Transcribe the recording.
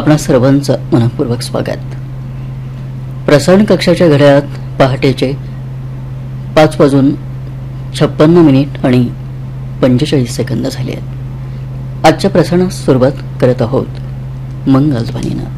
आपणा सर्वांचं मनपूर्वक स्वागत. प्रसारण कक्षाच्या घड्याळात पहाटेचे 5:56 आणि 45 झाले आहेत. आजच्या प्रसारणास सुरुवात करत आहोत मंगलध्वनीनं.